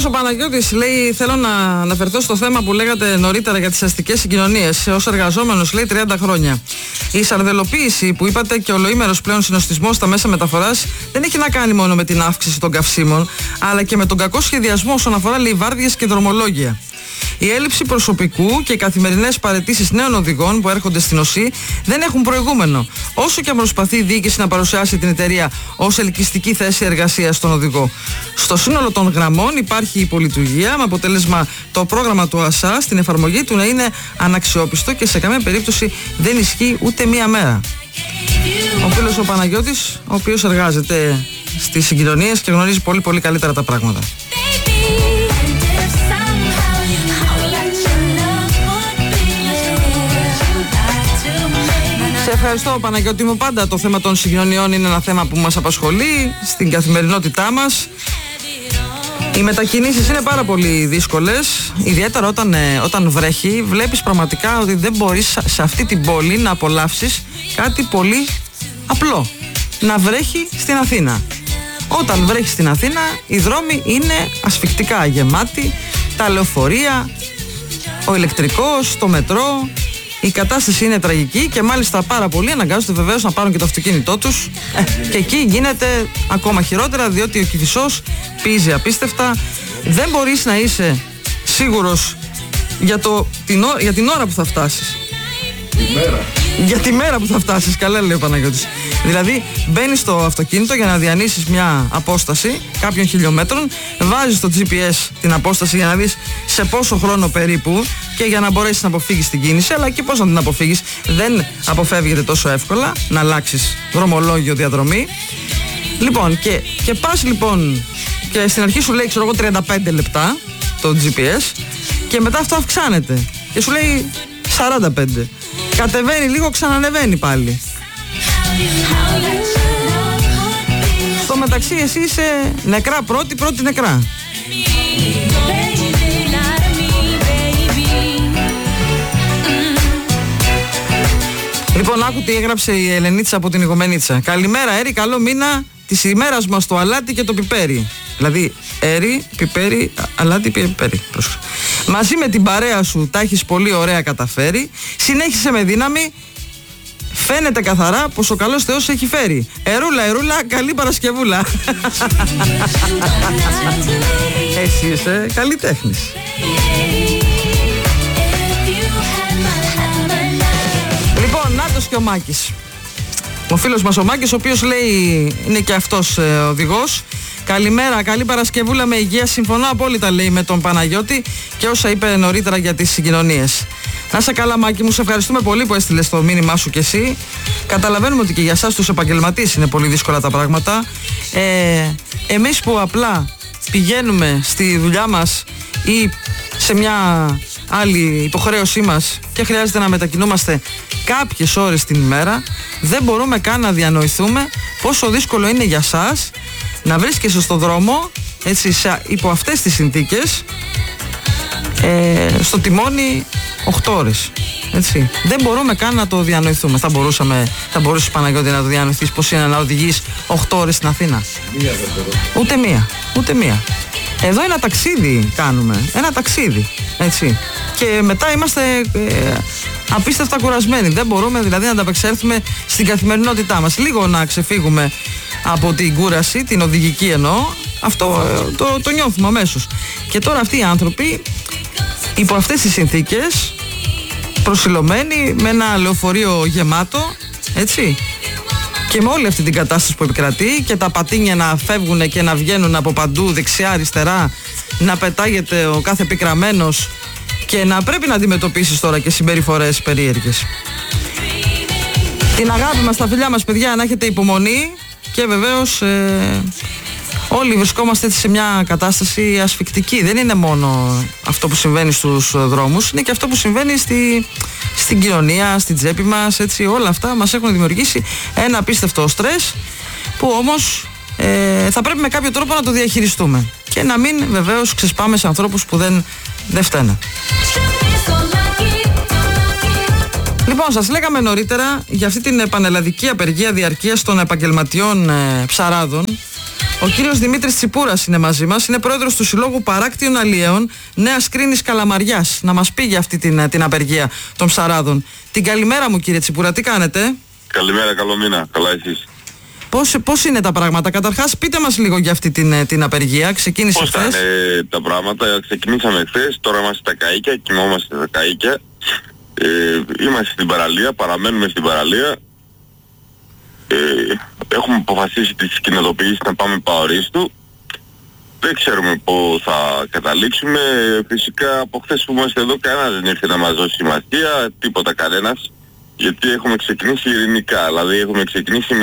φίλος ο Παναγιώτης λέει: θέλω να αναφερθώ στο θέμα που λέγατε νωρίτερα για τις αστικές συγκοινωνίες. Ως εργαζόμενος, λέει, 30 χρόνια. Η σαρδελοποίηση που είπατε και ολοήμερος πλέον συνοστισμός στα μέσα μεταφοράς δεν έχει να κάνει μόνο με την αύξηση των καυσίμων, αλλά και με τον κακό σχεδιασμό όσον αφορά, λέει, βάρδιες και δρομολόγια. Η έλλειψη προσωπικού και οι καθημερινές παραιτήσεις νέων οδηγών που έρχονται στην ΟΣΥ δεν έχουν προηγούμενο. Όσο και αν προσπαθεί η διοίκηση να παρουσιάσει την εταιρεία ως ελκυστική θέση εργασίας στον οδηγό. Στο σύνολο των γραμμών υπάρχει υπολειτουργία, με αποτέλεσμα το πρόγραμμα του ΑΣΑ στην εφαρμογή του να είναι αναξιόπιστο και σε καμία περίπτωση δεν ισχύει ούτε μία μέρα. Ο φίλος ο Παναγιώτης, ο οποίος εργάζεται στις συγκοινωνίες και γνωρίζει πολύ πολύ καλύτερα τα πράγματα. Σε ευχαριστώ, Παναγιώτη μου. Πάντα το θέμα των συγκοινωνιών είναι ένα θέμα που μας απασχολεί στην καθημερινότητά μας. Οι μετακινήσεις είναι πάρα πολύ δύσκολες, ιδιαίτερα όταν βρέχει. Βλέπεις πραγματικά ότι δεν μπορείς σε αυτή την πόλη να απολαύσεις κάτι πολύ απλό. Να βρέχει στην Αθήνα. Όταν βρέχει στην Αθήνα, οι δρόμοι είναι ασφικτικά γεμάτοι, τα λεωφορεία, ο ηλεκτρικός, το μετρό. Η κατάσταση είναι τραγική και μάλιστα πάρα πολλοί αναγκάζονται βεβαίως να πάρουν και το αυτοκίνητό τους και εκεί γίνεται ακόμα χειρότερα, διότι ο Κηφισός πίζει απίστευτα. Δεν μπορείς να είσαι σίγουρος για την ώρα που θα φτάσεις. Για τη μέρα που θα φτάσεις, καλά λέει ο Παναγιώτης. Δηλαδή μπαίνεις στο αυτοκίνητο για να διανύσεις μια απόσταση κάποιων χιλιόμετρων, βάζεις στο GPS την απόσταση για να δεις σε πόσο χρόνο περίπου και για να μπορέσεις να αποφύγεις την κίνηση, αλλά και πώς να την αποφύγεις. Δεν αποφεύγεται τόσο εύκολα να αλλάξεις δρομολόγιο, διαδρομή. Λοιπόν, και πας λοιπόν και στην αρχή σου λέει, ξέρω εγώ, 35 λεπτά το GPS και μετά αυτό αυξάνεται και σου λέει 45. Κατεβαίνει λίγο, ξανανεβαίνει πάλι. Στο μεταξύ εσύ είσαι νεκρά πρώτη νεκρά. Λοιπόν, άκου τι έγραψε η Ελενίτσα από την Ιγομενίτσα. Καλημέρα, Έρη, καλό μήνα της ημέρας μας το αλάτι και το πιπέρι. Δηλαδή, Έρη, πιπέρι, αλάτι, πιπέρι. Μαζί με την παρέα σου τα έχεις πολύ ωραία καταφέρει. Συνέχισε με δύναμη. Φαίνεται καθαρά πως ο καλός Θεός έχει φέρει. Ερούλα, καλή Παρασκευούλα. Εσύ είσαι καλλιτέχνης. Λοιπόν, νάτος και ο Μάκης. Ο φίλος μας ο Μάκης, ο οποίος λέει είναι και αυτός οδηγός. Καλημέρα, καλή Παρασκευούλα με υγεία. Συμφωνώ απόλυτα, λέει, με τον Παναγιώτη και όσα είπε νωρίτερα για τις συγκοινωνίες. Να σε καλά, Μάκη μου, σε ευχαριστούμε πολύ που έστειλες το μήνυμά σου κι εσύ. Καταλαβαίνουμε ότι και για εσάς τους επαγγελματίες είναι πολύ δύσκολα τα πράγματα. Εμείς που απλά πηγαίνουμε στη δουλειά μας ή σε μια άλλη υποχρέωσή μας και χρειάζεται να μετακινούμαστε κάποιες ώρες την ημέρα, δεν μπορούμε καν να διανοηθούμε πόσο δύσκολο είναι για σας να βρίσκεσαι στον δρόμο, έτσι, υπό αυτές τις συνθήκες, στο τιμόνι 8 ώρες. Έτσι. Δεν μπορούμε καν να το διανοηθούμε. Θα μπορούσες, Παναγιώτη, να το διανοηθείς πως είναι να οδηγείς 8 ώρες στην Αθήνα? Ούτε μία. Εδώ ένα ταξίδι κάνουμε. Ένα ταξίδι. Έτσι. Και μετά είμαστε απίστευτα κουρασμένοι. Δεν μπορούμε δηλαδή να ανταπεξέλθουμε στην καθημερινότητά μας. Λίγο να ξεφύγουμε από την κούραση, την οδηγική εννοώ. Αυτό το νιώθουμε αμέσως. Και τώρα αυτοί οι άνθρωποι υπό αυτές τις συνθήκες, προσιλωμένοι με ένα λεωφορείο γεμάτο, έτσι, και με όλη αυτή την κατάσταση που επικρατεί και τα πατίνια να φεύγουν και να βγαίνουν από παντού, δεξιά, αριστερά, να πετάγεται ο κάθε πικραμένος και να πρέπει να αντιμετωπίσεις τώρα και συμπεριφορές περίεργες. Την αγάπη μας, τα φιλιά μας, παιδιά, να έχετε υπομονή και βεβαίως όλοι βρισκόμαστε έτσι σε μια κατάσταση ασφικτική. Δεν είναι μόνο αυτό που συμβαίνει στους δρόμους, είναι και αυτό που συμβαίνει στην κοινωνία, στην τσέπη μας, έτσι. Όλα αυτά μας έχουν δημιουργήσει ένα απίστευτο στρες που όμως θα πρέπει με κάποιο τρόπο να το διαχειριστούμε και να μην βεβαίως ξεσπάμε σε ανθρώπους που δεν φταίνε. Λοιπόν, σας λέγαμε νωρίτερα για αυτή την πανελλαδική απεργία διαρκείας των επαγγελματιών ψαράδων, Ο κύριος Δημήτρης Τσιπούρας είναι μαζί μας, είναι πρόεδρος του Συλλόγου Παράκτιων Αλλιέων Νέας Κρίνης Καλαμαριάς. Να μας πει για αυτή την απεργία των ψαράδων. Την καλημέρα μου, κύριε Τσιπούρα, τι κάνετε? Καλημέρα, καλό μήνα, καλά εσείς? Πώς είναι τα πράγματα? Καταρχάς πείτε μας λίγο για αυτή την απεργία. Ξεκίνησε χθες. Πώς χθες? ήταν τα πράγματα? Ξεκινήσαμε χθες, τώρα είμαστε στα καΐκια, κοιμόμαστε στα καΐκια. Είμαστε στην παραλία, παραμένουμε στην παραλία. Έχουμε αποφασίσει τις κοινοτοποιήσεις να πάμε Παορίστου. Δεν ξέρουμε πού θα καταλήξουμε. Φυσικά από χθες που είμαστε εδώ κανένας δεν ήρθε να μας δώσει σημασία, τίποτα κανένας. Γιατί έχουμε ξεκινήσει ειρηνικά, δηλαδή έχουμε ξεκινήσει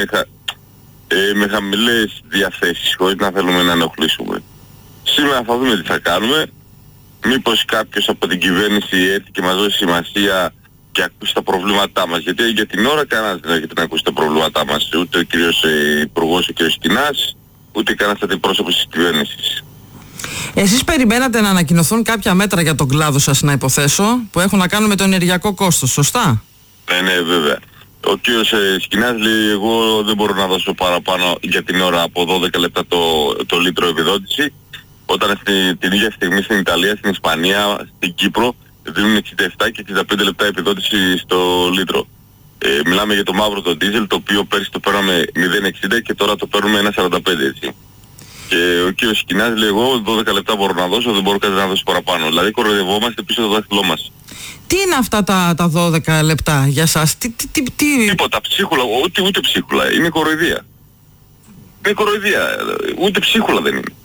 με χαμηλές διαθέσεις, χωρίς να θέλουμε να ενοχλήσουμε. Σήμερα θα δούμε τι θα κάνουμε. Μήπως κάποιος από την κυβέρνηση έρθει και μας δώσει σημασία και ακούσει τα προβλήματά μας. Γιατί για την ώρα κανένας δεν έρχεται να ακούσει τα προβλήματά μας. Ούτε ο κύριος Υπουργός, ο κύριος Κινάς, ούτε κανένας αντιπρόσωπος της κυβέρνησης. Εσείς περιμένατε να ανακοινωθούν κάποια μέτρα για τον κλάδο σας, να υποθέσω, που έχουν να κάνουν με το ενεργειακό κόστος, σωστά? Ναι, βέβαια. Ο κύριος Σκινάς λέει εγώ δεν μπορώ να δώσω παραπάνω για την ώρα από 12 λεπτά το λίτρο επιδότηση, όταν την ίδια στιγμή στην Ιταλία, στην Ισπανία, στην Κύπρο δίνουν 67 και 65 λεπτά επιδότηση στο λίτρο. Μιλάμε για το μαύρο το ντίζελ, το οποίο πέρσι το παίρναμε 0,60 και τώρα το παίρνουμε 1,45 έτσι. Και ο κύριος Σκινάς λέει εγώ 12 λεπτά μπορώ να δώσω, δεν μπορώ κάτι να δώσω παραπάνω. Δηλαδή κοροϊδευόμαστε πίσω το δάχτυλό μας. Τι είναι αυτά τα 12 λεπτά για σας? Τίποτα, ψίχουλα, ούτε ψίχουλα, είναι κοροϊδία. Είναι κοροϊδία, ούτε ψίχουλα δεν είναι.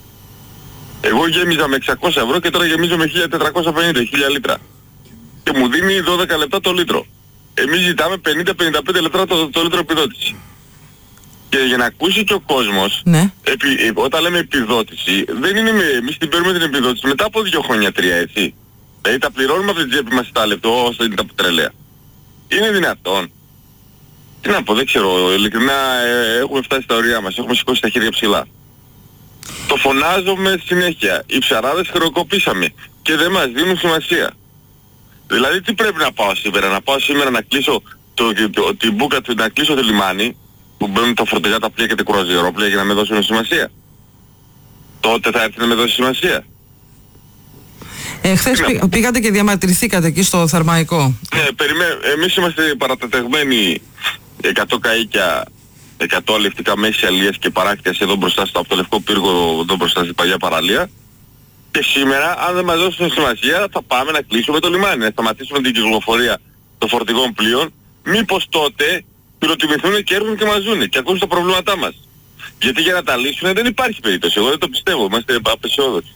Εγώ γέμιζα με 600 ευρώ και τώρα γεμίζω με 1450, 1000 λίτρα. Και μου δίνει 12 λεπτά το λίτρο. Εμείς ζητάμε 50-55 λεπτά το λίτρο επιδότηση. Και για να ακούσει και ο κόσμος, ναι. Όταν λέμε επιδότηση, δεν είναι εμείς την παίρνουμε την επιδότηση μετά από 2 χρόνια, 3 έτσι. Δηλαδή τα πληρώνουμε από την τσέπη μας τα λεπτό όσο είναι τα πετρέλαια. Είναι δυνατόν? Τι να πω, δεν ξέρω, ειλικρινά έχουμε φτάσει στα ωριά μας, έχουμε σηκώσει τα χέρια ψηλά. Το φωνάζουμε συνέχεια, οι ψαράδες χρεοκοπήσαμε και δεν μας δίνουν σημασία. Δηλαδή τι πρέπει να πάω σήμερα? Να πάω σήμερα να κλείσω την μπούκα του, να κλείσω το λιμάνι που μπαίνουν τα φορτηγά, τα πλοία και τα κουραζιερόπλοια για να με δώσουν σημασία? Τότε θα έρθει να με δώσει σημασία? Χθες πήγατε και διαμαρτυρηθήκατε εκεί στο Θερμαϊκό. Ναι, εμείς είμαστε παρατετεγμένοι 100 καΐκια, 100 αλλιευτικά μέση αλίας και παράκτειας εδώ μπροστά από το Λευκό Πύργο, εδώ μπροστά στην παλιά παραλία. Και σήμερα αν δεν μας δώσουν σημασία θα πάμε να κλείσουμε το λιμάνι, να σταματήσουμε την κυκλοφορία των φορτηγών πλοίων. Μήπως τότε πυροτιμηθούν και έρθουν και μας ζουνε και ακούσουν τα προβλήματά μας. Γιατί για να τα λύσουν δεν υπάρχει περίπτωση, εγώ δεν το πιστεύω, είμαστε απεσιόδοξοι.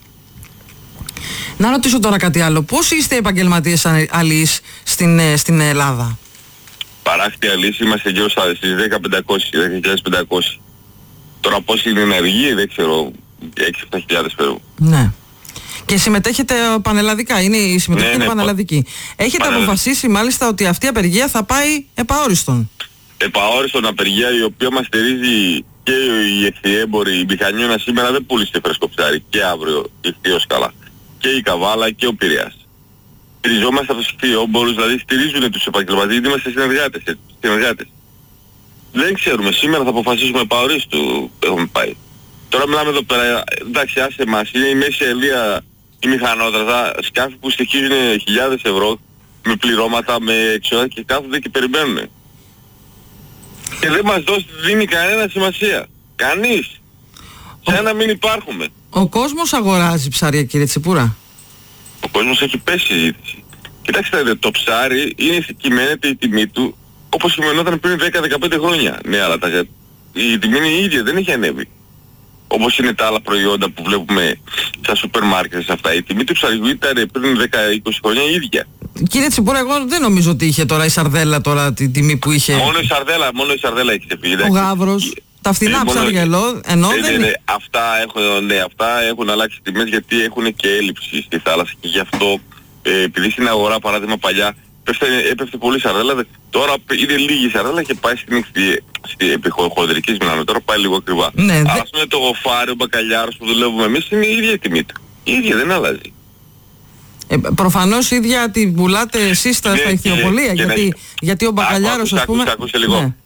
Να ρωτήσω τώρα κάτι άλλο. Πώς είστε επαγγελματίες αλλιείς στην Ελλάδα? Παράκτη αλλιείς είμαστε γύρω στις 10.500. Τώρα πώς είναι ενεργοί δεν ξέρω, 6-7 περίπου. Ναι. Και συμμετέχετε πανελλαδικά, είναι η συμμετοχή είναι πανελλαδική. Έχετε αποφασίσει μάλιστα ότι αυτή η απεργία θα πάει επαόριστον. Επαόριστον απεργία η οποία μας στηρίζει και οι εχθιέμποροι, η Μηχανιώνα σήμερα δεν πούλησε φρέσκο ψάρι και αύριο ηχθείως καλά. Και η Καβάλα και ο Πειραιάς. Στηριζόμαστε από τους εχθιέμπορους, δηλαδή στηρίζουν τους επαγγελματίες, γιατί είμαστε συνεργάτες. Δεν ξέρουμε, σήμερα θα αποφασίσουμε επαορίστου έχουμε πάει. Τώρα μιλάμε εδώ πέρα, εντάξει άσε μας, είναι η μέση αιλία, η μηχανότρατα, σκάφη που στοιχίζουν χιλιάδες ευρώ με πληρώματα, με εξοδά και κάθονται και περιμένουν. Και δεν μας δίνει κανένα σημασία. Κανείς. Σαν να μην υπάρχουμε. Ο κόσμος αγοράζει ψάρια, κύριε Τσιπούρα? Ο κόσμος έχει πέσει η ζήτηση. Κοιτάξτε, το ψάρι κυμαίνεται η τιμή του όπως κυμαινόταν πριν 10-15 χρόνια. Ναι, αλλά η τιμή είναι η ίδια, δεν έχει ανέβει. Όπως είναι τα άλλα προϊόντα που βλέπουμε στα σούπερ μάρκετ αυτά. Η τιμή του ψαριού ήταν πριν 10-20 χρόνια η ίδια. Κύριε Τσιπούρα, εγώ δεν νομίζω ότι είχε τώρα η σαρδέλα τώρα την τιμή που είχε. Μόνο η σαρδέλα έχει ξεφύγει. Ο γάβρος. Τα φθηνά ψάρια ενώ δεν... Αυτά έχουν αλλάξει τιμές γιατί έχουν και έλλειψη στη θάλασσα και γι' αυτό επειδή στην αγορά παράδειγμα παλιά έπεφτε πολύ σαρδέλα, τώρα είναι λίγη σαρδέλα και πάει στην επιχειρηματική μιλάμε, τώρα πάει λίγο ακριβά. Ναι, ας πούμε το γοφάρι, ο μπακαλιάρος που δουλεύουμε εμείς είναι η ίδια τιμή του. Η ίδια δεν αλλάζει. Προφανώς ίδια την πουλάτε εσείς στα ηχθειοπολία, γιατί ο μπακαλιάρος ας πούμε... Άκουσε λίγο. Ναι.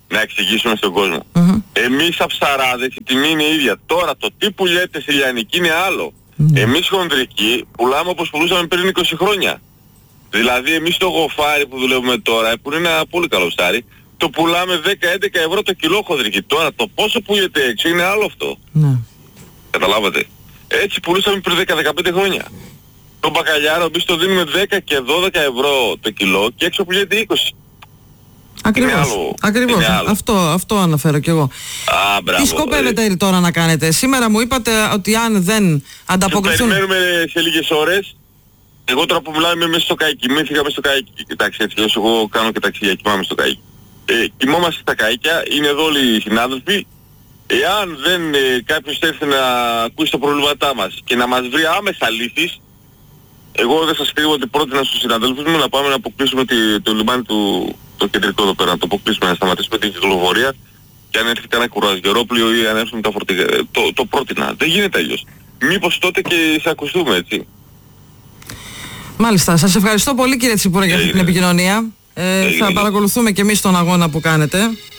να εξηγήσουμε στον κόσμο. Εμείς αψαράδες η τιμή είναι ίδια. Τώρα το τι πουλιέται σε λιανική είναι άλλο. Εμείς χονδρικοί πουλάμε όπως πουλούσαμε πριν 20 χρόνια. Δηλαδή εμείς το γοφάρι που δουλεύουμε τώρα, που είναι ένα πολύ καλό ψάρι, το πουλάμε 10-11 ευρώ το κιλό χονδρική. Τώρα το πόσο πουλιέται έξω είναι άλλο αυτό. Καταλάβατε. Έτσι πουλούσαμε πριν 10-15 χρόνια. Το μπακαλιάρο εμείς το δίνουμε 10 και 12 ευρώ το κιλό και έξω πουλιέται 20. Ακριβώς. Αυτό αναφέρω κι εγώ. Τι σκοπεύετε τώρα να κάνετε? Σήμερα μου είπατε ότι αν δεν ανταποκριθούν... Περιμένουμε σε λίγες ώρες. Εγώ τώρα που μιλάμε μέσα στο καϊκί, μύθηκα μέσα στο καϊκί. Κοιτάξτε, έτσι, εγώ κάνω και ταξίδια, κοιμάμαι στο καϊκί. Κοιμόμαστε στα καϊκιά, είναι εδώ όλοι οι συνάδελφοι. Εάν δεν κάποιος έρθει να ακούσει τα προβλήματά μας και να μας βρει άμεσα λύσεις, εγώ δεν σας κρύβω ότι πρότεινα στους συναδέλφους μου να πάμε να αποκλείσουμε το λιμάνι το κεντρικό εδώ πέρα, να το αποκλείσουμε, να σταματήσουμε την κυκλοφορία και αν έρθει κανένα κουραζιερόπλοιο ή αν έρθουν τα φορτηγά. Το πρότεινα. Δεν γίνεται αλλιώς. Μήπως τότε και σε ακουστούμε, έτσι. Μάλιστα. Σας ευχαριστώ πολύ κύριε Τσιπούρα για αυτή την επικοινωνία. Θα παρακολουθούμε και εμείς τον αγώνα που κάνετε.